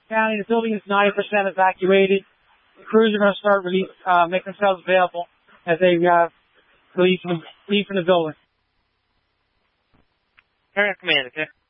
County, the building is 90% evacuated. The crews are going to start making themselves available as they leave from the building. Air Command, okay?